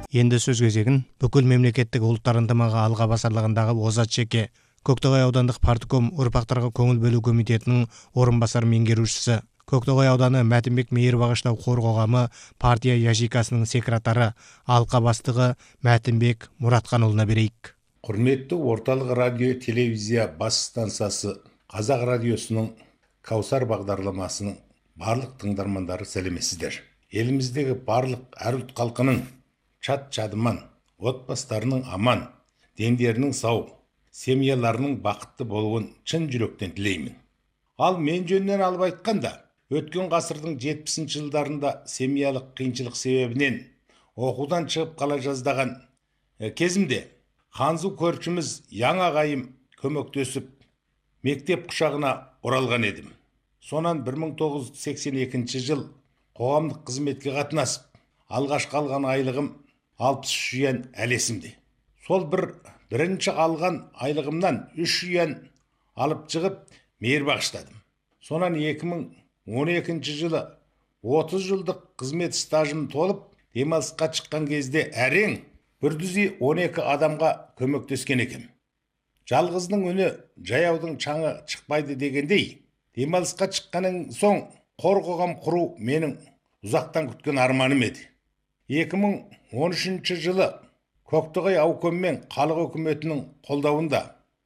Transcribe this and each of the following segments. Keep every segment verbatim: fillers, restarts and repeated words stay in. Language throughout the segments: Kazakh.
Енді сөз кезегін бүкіл мемлекеттік ұлттар ынтымағы алға басарлығындағы озат шеке Көктоғай аудандық партком ұрпақтарға көңіл бөлу комитетінің орынбасар меңгерушісі, Көктоғай ауданы Мәтінбек мейірбағыштау қор қоғамы партия яшикасының секретары, алқа бастығы Мәтінбек Мұратханұлына берейік. Құрметті орталық радио телевизия бас стансасы Қазақ радиосының Каусар бағдарламасының барлық тыңдармандары сәлеметсіздер. Еліміздегі барлық әр ұлт халқының чат-чадыман, отбасыларының аман, дендерінің сау, семьяларының бақытты болуын шын жүректен тілеймін. Ал мен жөнінен алып айтқанда, өткен ғасырдың жетпісінші жылдарында семьялық қиыншылық себебінен оқудан шығып қала жаздаған кезімде Ханзу көршіміз яң ағайым көмектесіп мектеп құшағына оралған едім. Сонан бір мың тоғыз жүз сексен екінші жыл қоғамдық қызметке қатынасып, алғашқы алған айлығым алпыс үш юан әлі есімде. Сол бір бірінші алған айлығымнан үш юан алып шығып мейір бағыштадым. Сонан екі мың он екінші жылы отыз жылдық қызмет стажым толып, демалысқа шыққан кезде әрең бір жүз он екі адамға көмектескен екем. Жалғыздың үні жаяудың шаңы шықпайды дегендей, демалысқа шыққаннан соң қор қоғам құру менің ұзақтан күткен арманым еді. екі мың он үшінші жылы Көктоғай ауком мен халық үкіметінің қолдауында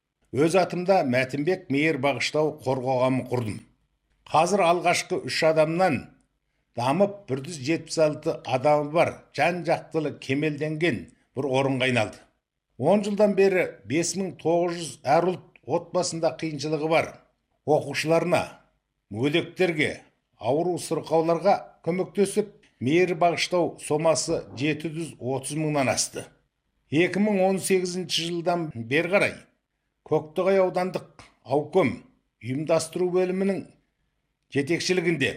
өз атымда Мәтінбек мейірбағыштау қор қоғамын құрдым. Қазір алғашқы үш адамнан дамып бір жүз жетпіс алты адамы бар жан-жақтылы кемелденген бір орынға айналды. он жылдан бері бес мың тоғыз жүз әр ұлт отбасында қиыншылығы бар оқушыларына, мүгедектерге, ауру сырқауларға көмектесіп, мейір бағыштау сомасы жеті жүз отыз мыңнан асты. екі мың он сегізінші жылдан бері қарай Көктоғай аудандық ауком ұйымдастыру бөлімінің жетекшілігінде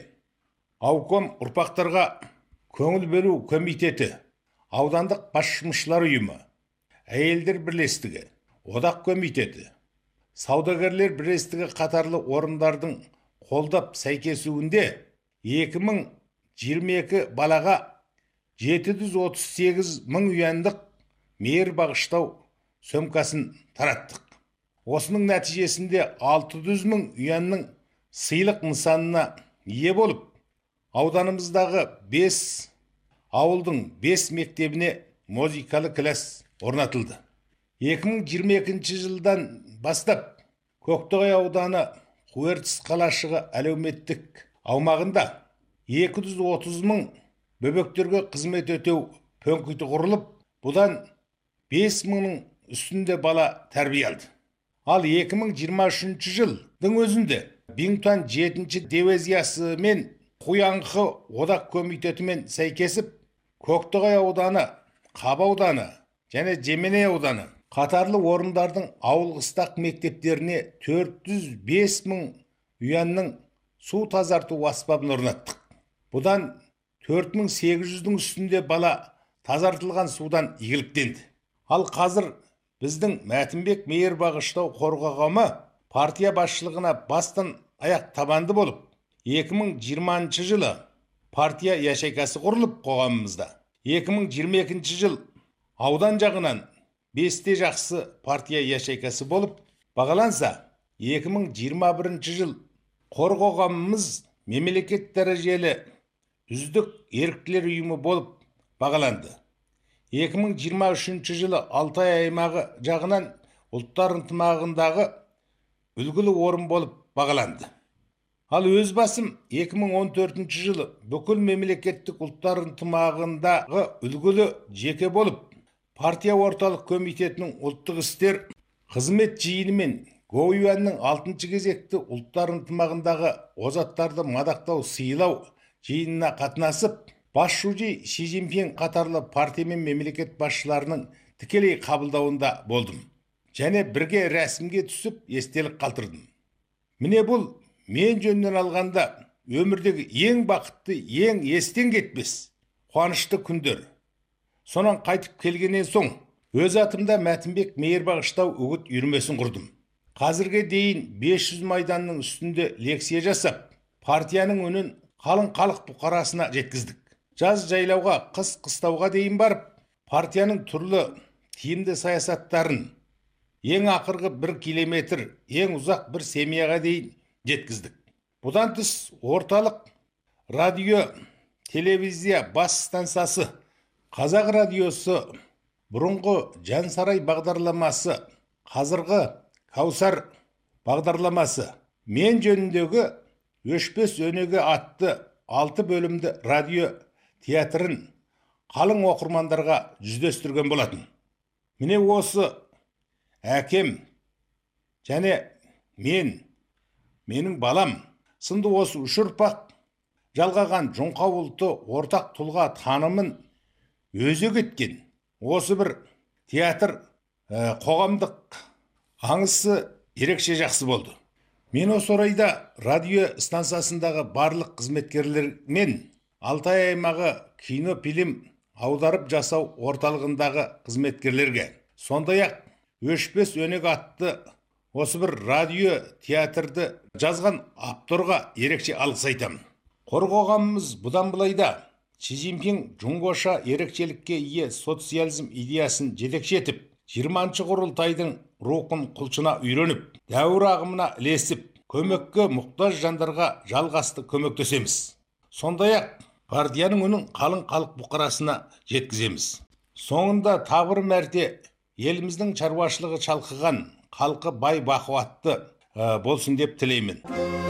ауком ұрпақтарға көңіл бөлу комитеті, аудандық басшылар ұйымы, әйелдер бірлестігі, одақ комитеті, саудагерлер бірлестігі қатарлы орындардың қолдап сәйкесуінде екі мың жиырма екі балаға жеті жүз отыз сегіз мың юандық мейір бағыштау сөмкасын тараттық. Осының нәтижесінде алты жүз мың юанның сыйлық нысанына ие болып, ауданымыздағы бес ауылдың бес мектебіне музыкалы класс орнатылды. екі мың жиырма екінші жылдан бастап Көктоғай ауданы Қуертіс қалашығы әлеуметтік аумағында екі жүз отыз мың бөбектерге қызмет өтеу пункті құрылып, бұдан бес мыңның үстінде бала тәрбие алды. Ал екі мың жиырма үшінші жылдың өзінде Бингтон жетінші дивизиясы мен Қоянқы одақ комитетімен сәйкесіп, Көктоғай ауданы, Қаба ауданы және Жеменей ауданы қатарлы орындардың ауыл қыстақ мектептеріне төрт жүз бес мың юанның су тазарту аспабын орнаттық. Бұдан төрт мың сегіз жүздің үстінде бала тазартылған судан игіліктенді. Ал қазір біздің Мәтінбек мейірбағыштау қор қоғамы партия басшылығына бастан аяқ табанды болып, екі мың жиырмасыншы жылы партия яшикасы құрылып қоғамымызда. екі мың жиырма екінші жыл аудан жағынан бесте жақсы партия яшикасы болып бағаланса, екі мың жиырма бірінші жыл қор қоғамымыз мемлекет дәрежелі үздік еріктілер ұйымы болып бағаланды. екі мың жиырма үшінші жылы Алтай аймағы жағынан ұлттар ынтымағындағы үлгілі орын болып бағаланды. Ал өз басым екі мың он төртінші жылы бүкіл мемлекеттік ұлттар ынтымағындағы үлгілі жеке болып, партия орталық комитетінің ұлттық істер қызмет жиыны мен Гоюанның алтыншы кезекті ұлттар ынтымағындағы озаттарды мадақтау сыйлау жиынына қатынасып, бас шужи Ши Цзиньпин қатарлы партия мен мемлекет басшыларының тікелей қабылдауында болдым. Және бірге рәсімге түсіп естелік қалтырдым. Міне бұл мен жөнінен алғанда өмірдегі ең бақытты, ең естен кетпес қуанышты күндер. Сонан қайтып келгеннен соң өз атымда Мәтінбек мейірбағыштау үгіт үйірмесін құрдым. Қазірге дейін бес жүз майданның үстінде лекция жасап, партияның үнін қалың халық бұқарасына жеткіздік. Жаз жайлауға, қыс қыстауға дейін барып, партияның түрлі тиімді саясаттарын ең ақырғы бір километр, ең ұзақ бір семьяға дейін жеткіздік. Бұдан тыс орталық радио телевизия бас станциясы, Қазақ радиосы, бұрынғы Жансарай бағдарламасы, қазіргі Каусар бағдарламасы, мен жөніндегі өшпес өнеге атты алты бөлімді радио театрын қалың оқырмандарға жүздестірген болатын. Міне осы әкем және мен, менің балам сынды осы үш ұрпақ жалғаған Жоңқа ұлты ортақ тұлға танымын өзек еткен осы бір театр ә, қоғамдық аңысы ерекше жақсы болды. Мен осы орайда радио станциясындағы барлық қызметкерлер мен Алтай аймағы кино фильм аударып жасау орталығындағы қызметкерлерге, сондай-ақ өшпес өнеге атты осы бір радио театрды жазған авторға ерекше алғыс айтамын. Қор қоғамымыз бұдан былай да Си Цзиньпин жұңғоша ерекшелікке ие социализм идеясын жетекші етіп, жиырманшы құрылтайдың рухын құлшына үйреніп, дәуір ағымына ілесіп, көмекке мұқтаж жандарға жалғасты көмектесеміз. Сондай-ақ партияның үнін қалың халық бұқарасына жеткіземіз. Соңында тағы бір мәрте еліміздің шаруашылығы шалқыған, халқы бай бақуатты болсын деп тілеймін.